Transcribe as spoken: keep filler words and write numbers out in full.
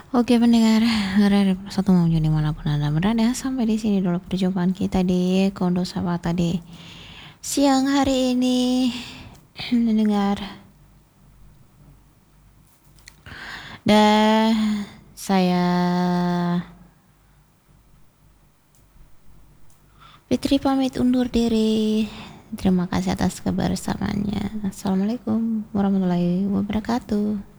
Oke pendengar, hari satu mau jadi manapun Anda berada, sampai di sini dulu perjumpaan kita di Kondo Sapa tadi siang hari ini, mendengar. Dan saya Fitri pamit undur diri. Terima kasih atas kebersamaannya. Assalamualaikum warahmatullahi wabarakatuh.